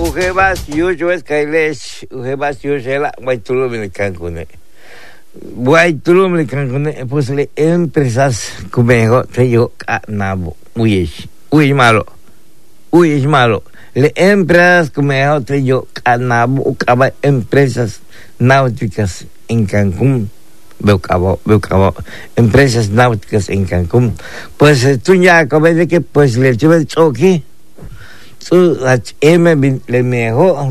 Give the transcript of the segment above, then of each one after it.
ujebas yujues kailesh ujebas yujela waitulum en Cancún. Waitulum en Cancún pues le empresas kumejo te yo nabo uy malo le empresas kumejo te yo nabo ukaba empresas náuticas en Cancún. Veo cabo, empresas náuticas en Cancún. Pues tú ya acabas de que pues le tuve choque. Su HM bin le mejor,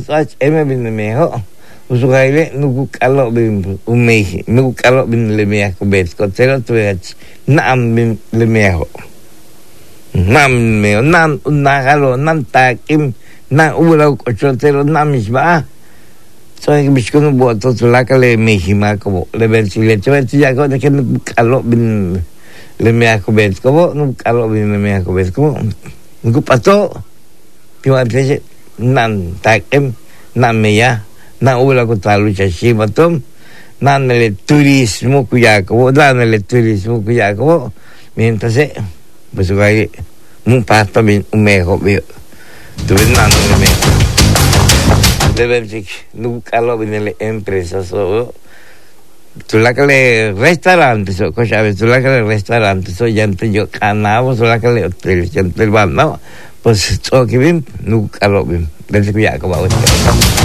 Usugaile nugu kalau bin umehi, nugu kalau bin le mejor bet. Kotero tu nam bin le mejor. Nam kalau nam takim na ulau kotero nam isba. Soalnya biskun buat tu laka le mehima kau le bersile. Cuba tu jago dekat kalau bin le mejor bet. Kau kalau bin le mejor bet. Kau nugu pato. Cuma saya nan takem nan meya nan ulah aku terlalu casi betul nan le turismo kuya kau nan le turismo kuya kau minta saya bersukai mumpat bin umeho bio tu nan umeho debem nu kalau bin le empresa so tu la kale restaurante so kau sabes tu la kale restaurante so jante yo kanavo tu la kale hotel jante bam no. Pues todo que bien, nunca lo bien. Desde que ya acabamos.